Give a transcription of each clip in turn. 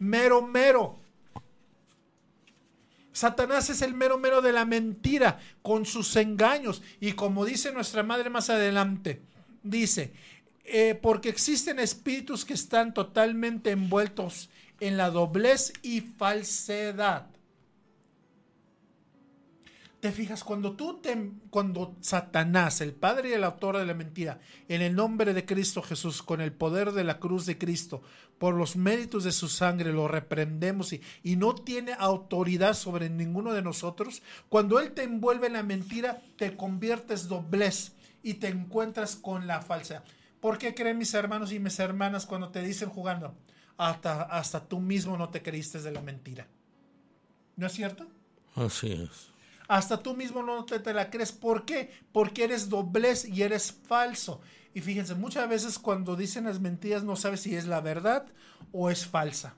mero mero. Satanás es el mero mero de la mentira con sus engaños. Y como dice nuestra madre más adelante, dice, porque existen espíritus que están totalmente envueltos en la doblez y falsedad. Te fijas, cuando Satanás, el padre y el autor de la mentira, en el nombre de Cristo Jesús, con el poder de la cruz de Cristo, por los méritos de su sangre, lo reprendemos y no tiene autoridad sobre ninguno de nosotros. Cuando él te envuelve en la mentira, te conviertes doblez y te encuentras con la falsedad. ¿Por qué creen mis hermanos y mis hermanas cuando te dicen jugando? Hasta tú mismo no te creíste de la mentira. ¿No es cierto? Así es. Hasta tú mismo no te la crees. ¿Por qué? Porque eres doblez y eres falso. Y fíjense, muchas veces cuando dicen las mentiras no sabes si es la verdad o es falsa.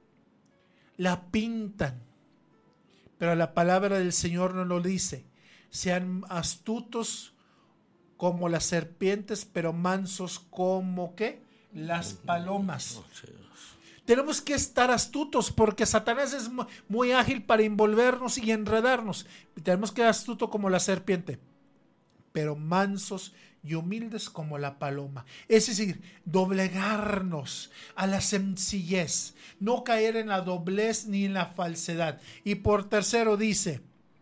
La pintan. Pero la palabra del Señor no lo dice. Sean astutos como las serpientes, pero mansos como ¿qué? Las palomas. Tenemos que estar astutos porque Satanás es muy ágil para envolvernos y enredarnos. Tenemos que ser astutos como la serpiente, pero mansos y humildes como la paloma. Es decir, doblegarnos a la sencillez, no caer en la doblez ni en la falsedad. Y por tercero dice,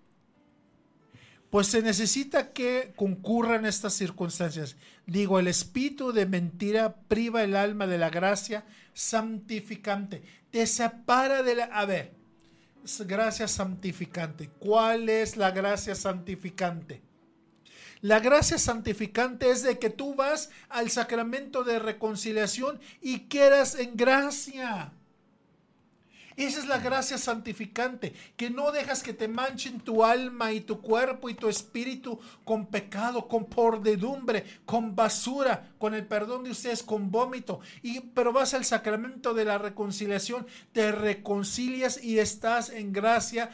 pues se necesita que concurran estas circunstancias. Digo, el espíritu de mentira priva el alma de la gracia santificante. Te separa de la... A ver, gracia santificante. ¿Cuál es la gracia santificante? La gracia santificante es de que tú vas al sacramento de reconciliación y quedas en gracia. Esa es la gracia santificante, que no dejas que te manchen tu alma y tu cuerpo y tu espíritu con pecado, con podredumbre, con basura, con el perdón de ustedes, con vómito. Pero vas al sacramento de la reconciliación, te reconcilias y estás en gracia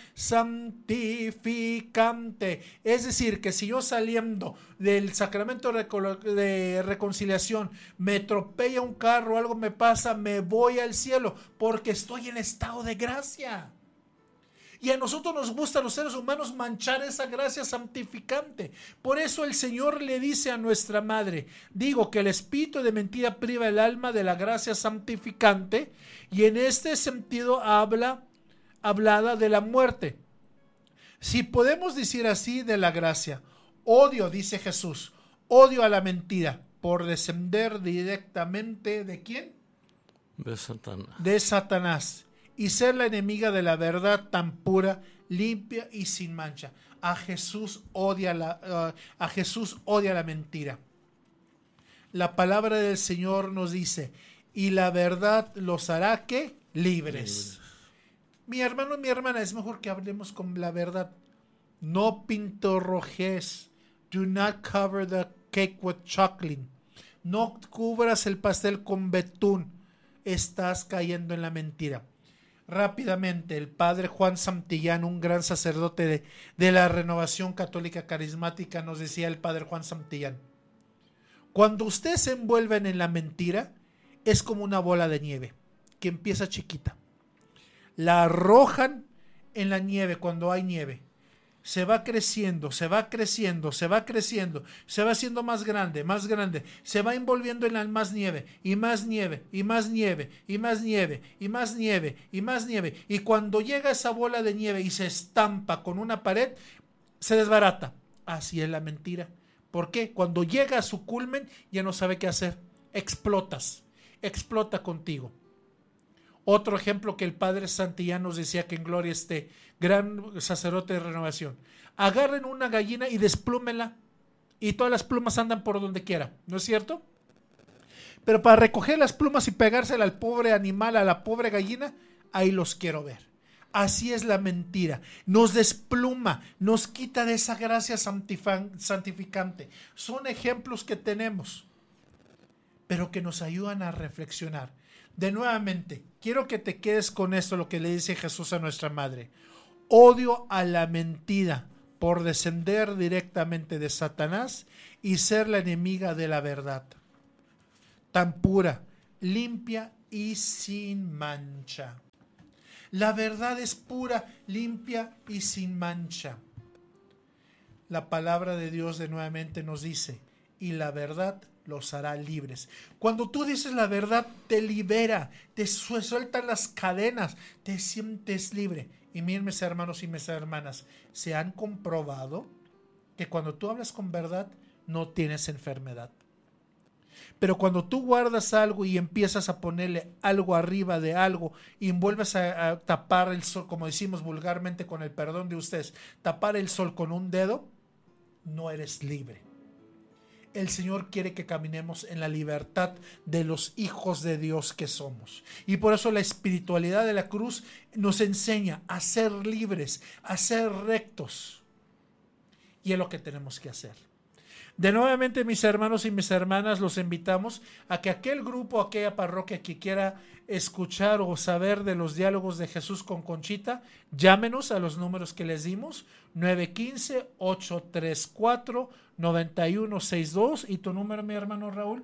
santificante. Es decir, que si yo saliendo del sacramento de reconciliación me atropella un carro, algo me pasa, me voy al cielo porque estoy en estado de gracia. Y a nosotros nos gusta, a los seres humanos, manchar esa gracia santificante. Por eso el Señor le dice a nuestra madre, digo que el espíritu de mentira priva el alma de la gracia santificante, y en este sentido hablada de la muerte. Si podemos decir así de la gracia, odio, dice Jesús, odio a la mentira por descender directamente ¿de quién? De Satanás. De Satanás. Y ser la enemiga de la verdad tan pura, limpia y sin mancha. A Jesús odia la mentira. La palabra del Señor nos dice, y la verdad los hará ¿qué? Libres. Mi hermano y mi hermana, es mejor que hablemos con la verdad. No pintorrojes. Do not cover the cake with chocolate. No cubras el pastel con betún. Estás cayendo en la mentira. Rápidamente, el padre Juan Santillán, un gran sacerdote de la Renovación Católica Carismática, nos decía el padre Juan Santillán, cuando ustedes se envuelven en la mentira, es como una bola de nieve que empieza chiquita. La arrojan en la nieve cuando hay nieve. Se va creciendo, se va creciendo, se va creciendo, se va haciendo más grande, se va envolviendo en la más nieve, y más nieve, y más nieve, y más nieve, y más nieve, y más nieve. Y cuando llega esa bola de nieve y se estampa con una pared, se desbarata. Así es la mentira. ¿Por qué? Cuando llega a su culmen, ya no sabe qué hacer. Explota contigo. Otro ejemplo que el padre Santillán nos decía, que en gloria esté, gran sacerdote de renovación. Agarren una gallina y desplúmenla, y todas las plumas andan por donde quiera, ¿no es cierto? Pero para recoger las plumas y pegársela al pobre animal, a la pobre gallina, ahí los quiero ver. Así es la mentira. Nos despluma, nos quita de esa gracia santificante. Son ejemplos que tenemos, pero que nos ayudan a reflexionar. De nuevamente, quiero que te quedes con esto, lo que le dice Jesús a nuestra madre. Odio a la mentira por descender directamente de Satanás y ser la enemiga de la verdad, tan pura, limpia y sin mancha. La verdad es pura, limpia y sin mancha. La palabra de Dios de nuevamente nos dice, y la verdad los hará libres. Cuando tú dices la verdad, te libera, te sueltan las cadenas, te sientes libre. Y miren, mis hermanos y mis hermanas, se han comprobado que cuando tú hablas con verdad, no tienes enfermedad. Pero cuando tú guardas algo y empiezas a ponerle algo arriba de algo y vuelves a tapar el sol, como decimos vulgarmente con el perdón de ustedes, tapar el sol con un dedo, no eres libre. El Señor quiere que caminemos en la libertad de los hijos de Dios que somos. Y por eso la espiritualidad de la cruz nos enseña a ser libres, a ser rectos. Y es lo que tenemos que hacer. De nuevamente, mis hermanos y mis hermanas, los invitamos a que aquel grupo, aquella parroquia que quiera escuchar o saber de los diálogos de Jesús con Conchita, llámenos a los números que les dimos, 915-834-9162. ¿Y tu número, mi hermano Raúl?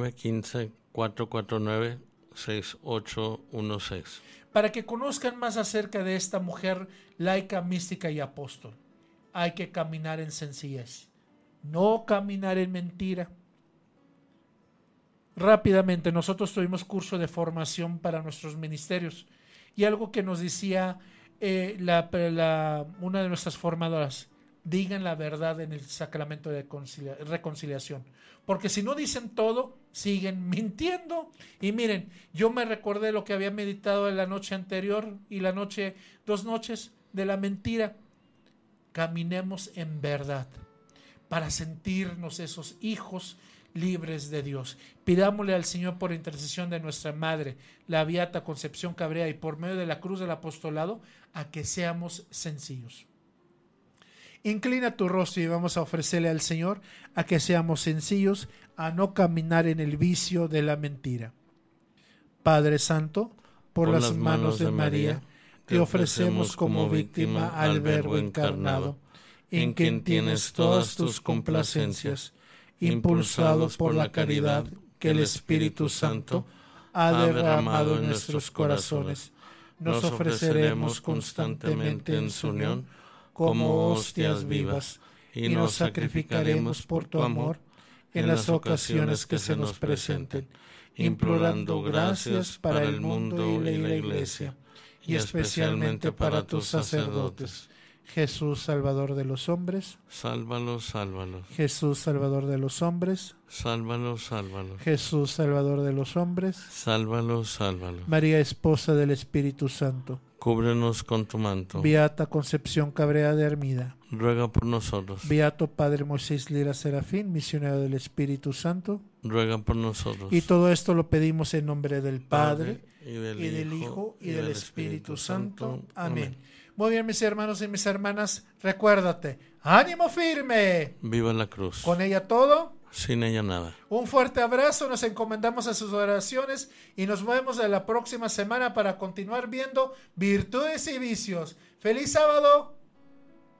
915-449-6816. Para que conozcan más acerca de esta mujer laica, mística y apóstol. Hay que caminar en sencillez, no caminar en mentira. Rápidamente, nosotros tuvimos curso de formación para nuestros ministerios y algo que nos decía una de nuestras formadoras: digan la verdad en el sacramento de reconciliación, porque si no dicen todo, siguen mintiendo. Y miren, yo me recordé lo que había meditado en la noche anterior y dos noches de la mentira. Caminemos en verdad para sentirnos esos hijos libres de Dios. Pidámosle al Señor por intercesión de nuestra Madre, la Beata Concepción Cabrera, y por medio de la cruz del apostolado, a que seamos sencillos. Inclina tu rostro y vamos a ofrecerle al Señor a que seamos sencillos, a no caminar en el vicio de la mentira. Padre Santo, por las manos de María, te ofrecemos como víctima al Verbo encarnado, en quien tienes todas tus complacencias, impulsado por la caridad que el Espíritu Santo ha derramado en nuestros corazones. Nos ofreceremos constantemente en su unión como hostias vivas y nos sacrificaremos por tu amor en las ocasiones que se nos presenten, implorando gracias para el mundo y la Iglesia, y especialmente para tus sacerdotes. Jesús, Salvador de los hombres. Sálvalos, sálvalos. Jesús, Salvador de los hombres. Sálvalos, sálvalos. Jesús, Salvador de los hombres. Sálvalos, sálvalos. María, esposa del Espíritu Santo. Cúbrenos con tu manto. Beata Concepción Cabrera de Hermida. Ruega por nosotros. Beato Padre Moisés Lira Serafín, misionero del Espíritu Santo. Ruega por nosotros. Y todo esto lo pedimos en nombre del Padre, y del Hijo, y del Espíritu Santo. Amén. Muy bien, mis hermanos y mis hermanas, recuérdate, ánimo firme. Viva la cruz. Con ella todo, sin ella nada. Un fuerte abrazo, nos encomendamos a sus oraciones y nos vemos en la próxima semana para continuar viendo virtudes y vicios. ¡Feliz sábado!